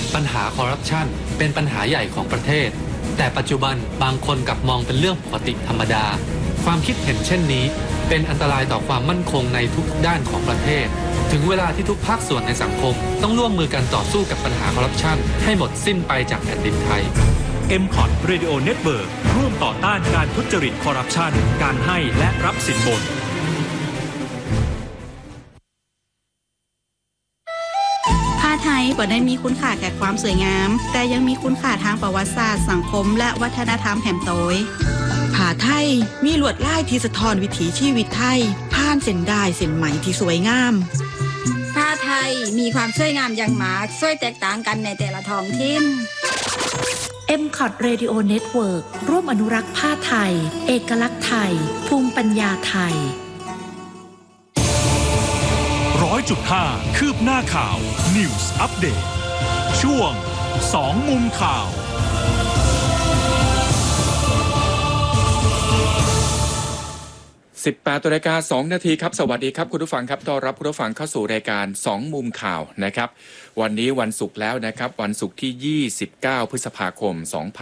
ปัญหาคอร์รัปชันเป็นปัญหาใหญ่ของประเทศแต่ปัจจุบันบางคนกลับมองเป็นเรื่องปกติธรรมดาความคิดเห็นเช่นนี้เป็นอันตรายต่อความมั่นคงในทุกด้านของประเทศถึงเวลาที่ทุกภาคส่วนในสังคมต้องร่วมมือกันต่อสู้กับปัญหาคอร์รัปชันให้หมดสิ้นไปจากแผ่นดินไทย MPOT Radio Network ร่วมต่อต้านการทุจริตคอร์รัปชันการให้และรับสินบนผ้าไทยบ่ได้มีคุณค่าแก่ความสวยงามแต่ยังมีคุณค่าทางประวัติศาสตร์สังคมและวัฒนธรรมแห่งโตยผ้าไทยมีลวดลายที่สะท้อนวิถีชีวิตไทยผ่านเส้นด้ายเส้นไหมที่สวยงามผ้าไทยมีความสวยงามอย่างมากสวยแตกต่างกันในแต่ละท้องถิ่น MPOT Radio Network ร่วมอนุรักษ์ผ้าไทยเอกลักษณ์ไทยภูมิปัญญาไทย 100.5 คืบหน้าข่าว News Update ช่วง2มุมข่าว 18:02 นาทีครับสวัสดีครับคุณผู้ฟังครับต้อนรับคุณผู้ฟังเข้าสู่รายการ2มุมข่าวนะครับวันนี้วันศุกร์แล้วนะครับวันศุกร์ที่29พฤษภาคม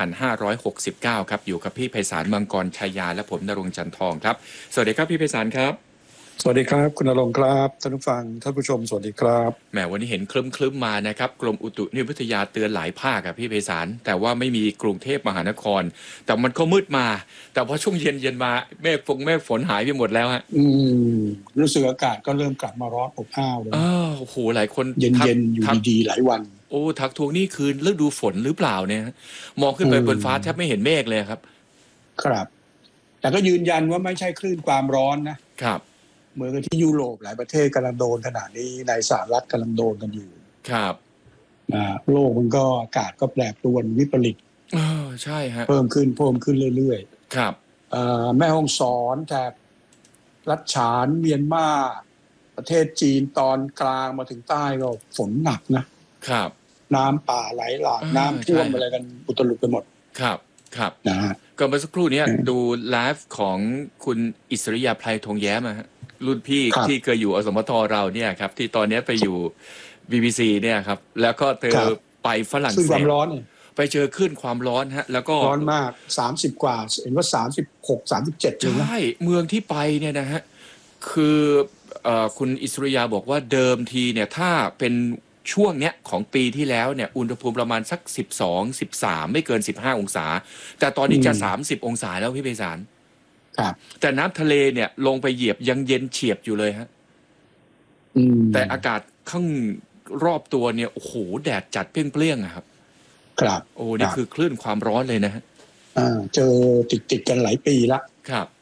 2569ครับอยู่กับพี่ไพศาลมังกรชัยยาและผมณรงค์จันทองครับสวัสดีครับพี่ไพศาลครับสวัสดีครับคุณณรงค์ครับท่านผู้ฟังท่านผู้ชมสวัสดีครับแหมวันนี้เห็นคลึ้มๆมานะครับกรมอุตุนิยมวิทยาเตือนหลายภาคครับพี่ไพศาลแต่ว่าไม่มีกรุงเทพมหานครแต่มันก็มืดมาแต่พอช่วงเย็นมาเมฆฝนหายไปหมดแล้วฮะรู้สึกอากาศก็เริ่มกลับมาร้อนอบอ้าวเลยโอ้โหหลายคนเย็นๆอยู่ดีๆหลายวันโอ้ทักทวงนี่คือฤดูฝนหรือเปล่าเนี่ยมองขึ้นไปบนฟ้าแทบไม่เห็นเมฆเลยครับครับแต่ก็ยืนยันว่าไม่ใช่คลื่นความร้อนนะครับเหมือนกับที่ยุโรปหลายประเทศกำลังโดนขนาดนี้ในสหรัฐกำลังโดนกันอยู่ครับโลกมันก็อากาศก็แปรปรวนวิปริตใช่ฮะเพิ่มขึ้นเรื่อยๆครับแม่ฮ่องสอนแถบรัฐฉานเมียนมาประเทศจีนตอนกลางมาถึงใต้ก็ฝนหนักนะครับน้ำป่าไหลหลากน้ำท่วมอะไรกันอุตลุดไปหมดครับนะฮะก็เมื่อสักครู่นี้ดูไลฟ์ของคุณอิสริยาไพรทองแย้มฮะรุ่นพี่ที่เคยอยู่อสมทเราเนี่ยครับที่ตอนนี้ไปอยู่ BBC เนี่ยครับแล้วก็เธอไปฝรั่งเศสความร้อนไปเจอคลื่นความร้อนฮะแล้วก็ร้อนมาก30กว่าเห็นว่า36 37เลยนะใช่เมืองที่ไปเนี่ยนะฮะคือคุณอิสริยาบอกว่าเดิมทีเนี่ยถ้าเป็นช่วงเนี้ยของปีที่แล้วเนี่ยอุณหภูมิประมาณสัก12-13ไม่เกิน15องศาแต่ตอนนี้จะ30องศาแล้วพี่ไพศาลแต่น้ำทะเลเนี่ยลงไปเหยียบยังเย็นเฉียบอยู่เลยฮะแต่อากาศข้างรอบตัวเนี่ยโอ้โหแดดจัดเปรี้ยงๆครับครับโอ้นี่คือคลื่นความร้อนเลยนะฮะเจอติดกันหลายปีละครับ